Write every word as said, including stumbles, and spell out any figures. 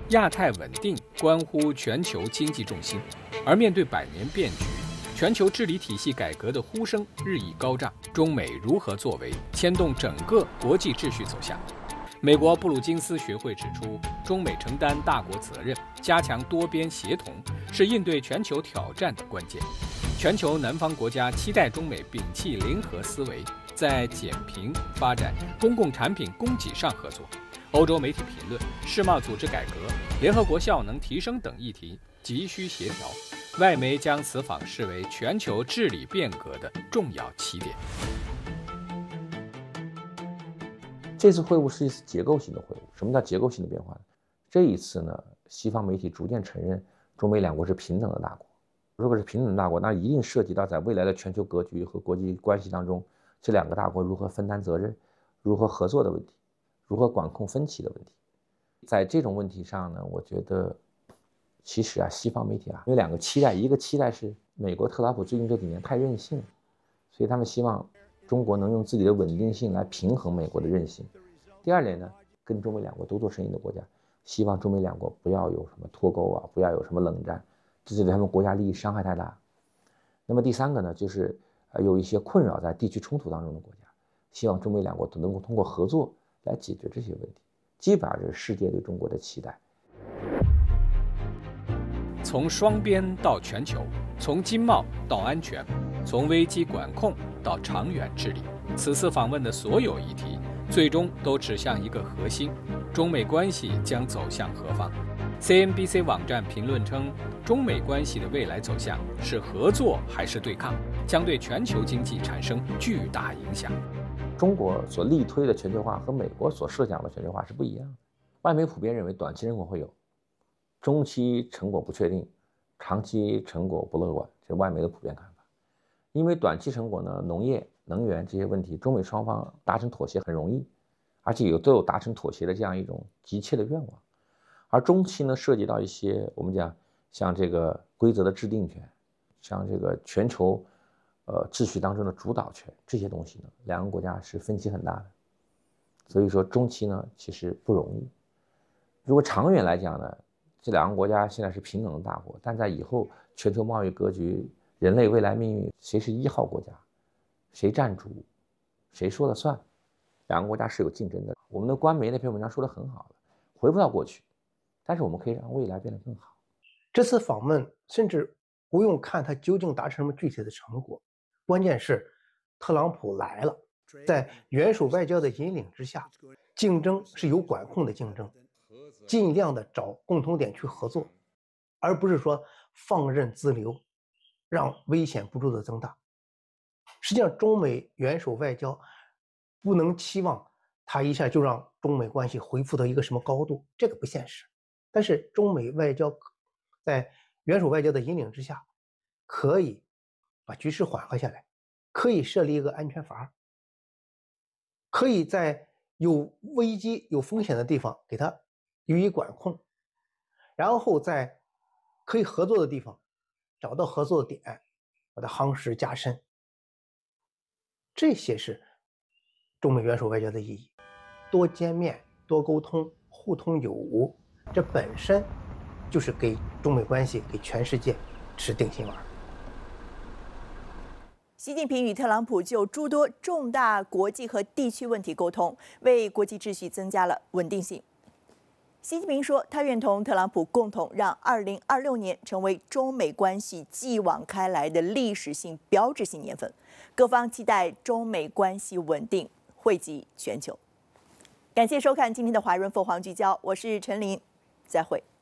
亚太稳定关乎全球经济重心，而面对百年变局，全球治理体系改革的呼声日益高涨。中美如何作为，牵动整个国际秩序走向？美国布鲁金斯学会指出，中美承担大国责任，加强多边协同，是应对全球挑战的关键。全球南方国家期待中美摒弃零和思维，在减贫、发展、公共产品供给上合作。欧洲媒体评论，世贸组织改革、联合国效能提升等议题急需协调。外媒将此访视为全球治理变革的重要起点。 这次会晤是一次结构性的会晤。什么叫结构性的变化呢？这一次呢，西方媒体逐渐承认中美两国是平等的大国。如果是平等的大国，那一定涉及到在未来的全球格局和国际关系当中，这两个大国如何分担责任、如何合作的问题，如何管控分歧的问题。在这种问题上呢，我觉得其实啊，西方媒体啊有两个期待，一个期待是美国特朗普最近这几年太任性，所以他们希望中国能用自己的稳定性来平衡美国的任性。第二点呢，跟中美两国都做生意的国家，希望中美两国不要有什么脱钩啊，不要有什么冷战，这是对他们国家利益伤害太大。那么第三个呢，就是呃有一些困扰在地区冲突当中的国家，希望中美两国都能够通过合作来解决这些问题。基本上是世界对中国的期待。 从双边到全球，从经贸到安全，从危机管控到长远治理，此次访问的所有议题，最终都指向一个核心：中美关系将走向何方。C N B C 网站评论称，中美关系的未来走向是合作还是对抗，将对全球经济产生巨大影响。 中国所力推的全球化和美国所设想的全球化是不一样的。外媒普遍认为短期成果会有，中期成果不确定，长期成果不乐观，这是外媒的普遍看法。因为短期成果呢，农业、能源这些问题，中美双方达成妥协很容易，而且有都有达成妥协的这样一种急切的愿望。而中期呢，涉及到一些我们讲像这个规则的制定权，像这个全球呃秩序当中的主导权，这些东西呢，两个国家是分歧很大的。所以说中期呢，其实不容易。如果长远来讲呢，这两个国家现在是平等的大国，但在以后全球贸易格局、人类未来命运，谁是一号国家，谁占主，谁说了算，两个国家是有竞争的。我们的官媒那篇文章说得很好了，回不到过去，但是我们可以让未来变得更好。 这次访问甚至不用看他究竟达成什么具体的成果，关键是特朗普来了，在元首外交的引领之下，竞争是有管控的竞争，尽量的找共同点去合作，而不是说放任自流，让危险不住的增大。实际上，中美元首外交不能期望他一下就让中美关系恢复到一个什么高度，这个不现实。但是中美外交在元首外交的引领之下，可以把局势缓和下来，可以设立一个安全阀，可以在有危机有风险的地方给它予以管控，然后在可以合作的地方找到合作的点，把它夯实加深。这些是中美元首外交的意义。多见面、多沟通、互通有无，这本身就是给中美关系、给全世界吃定心丸。 习近平与特朗普就诸多重大国际和地区问题沟通，为国际秩序增加了稳定性。习近平说，他愿同特朗普共同让二零二六年成为中美关系继往开来的历史性标志性年份，各方期待中美关系稳定，惠及全球。感谢收看今天的华人凤凰聚焦，我是陈琳，再会。